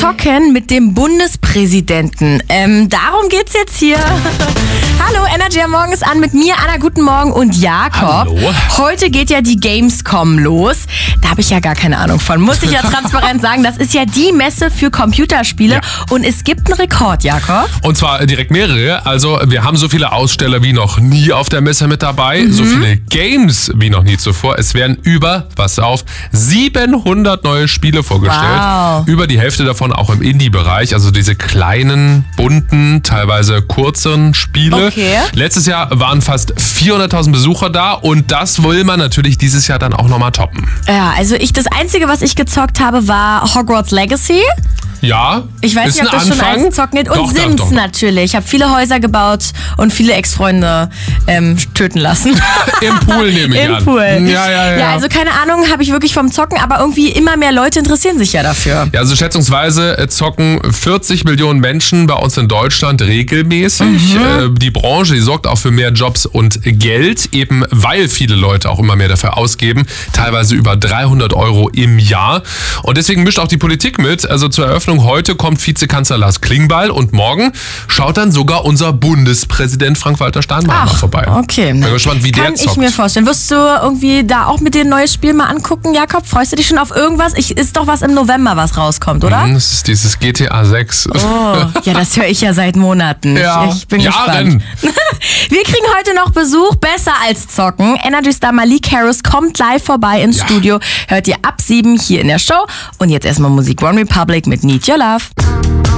Zocken mit dem Bundespräsidenten. Darum geht's jetzt hier. Hallo, Energy am Morgen ist an mit mir, Anna, guten Morgen und Jakob. Hallo. Heute geht ja die Gamescom los. Da habe ich ja gar keine Ahnung von. Muss ich ja transparent sagen, das ist ja die Messe für Computerspiele. Ja. Und es gibt einen Rekord, Jakob. Und zwar direkt mehrere. Also wir haben so viele Aussteller wie noch nie auf der Messe mit dabei. So viele Games wie noch nie zuvor. Es werden pass auf, 700 neue Spiele vorgestellt. Wow. Über die Hälfte davon auch im Indie-Bereich. Also diese kleinen, bunten, teilweise kurzen Spiele. Okay. Letztes Jahr waren fast 400.000 Besucher da. Und das will man natürlich dieses Jahr dann auch nochmal toppen. Ja, also das Einzige, was ich gezockt habe, war Hogwarts Legacy. Ja, Ich weiß ist nicht, ob ein das schon Anfang. eins zocken geht. Und Doch, Sims doch. natürlich. Ich habe viele Häuser gebaut und viele Ex-Freunde töten lassen. Im Pool nehme ich Im an. Pool. Ja. Also keine Ahnung, habe ich wirklich vom Zocken, aber irgendwie immer mehr Leute interessieren sich ja dafür. Ja, also schätzungsweise zocken 40 Millionen Menschen bei uns in Deutschland regelmäßig. Die Branche, die sorgt auch für mehr Jobs und Geld, eben weil viele Leute auch immer mehr dafür ausgeben, teilweise über 300 € im Jahr. Und deswegen mischt auch die Politik mit. Also zur Eröffnung heute kommt Vizekanzler Lars Klingbeil und morgen schaut dann sogar unser Bundespräsident Frank-Walter Steinmeier mal vorbei. Okay. Bin gespannt, wie der Kann zockt. ich mir vorstellen. Wirst du irgendwie da auch mit dir ein neues Spiel mal angucken, Jakob? Freust du dich schon auf irgendwas? Ist doch was im November, was rauskommt, oder? Das ist dieses GTA 6. Oh, ja, das höre ich ja seit Monaten. Ja, Ich bin Jahren. gespannt. Wir kriegen heute noch Besuch, besser als zocken. Energy Star Malik Harris kommt live vorbei ins Studio. Hört ihr ab 7 hier in der Show. Und jetzt erstmal Musik. One Republic mit Need Your Love.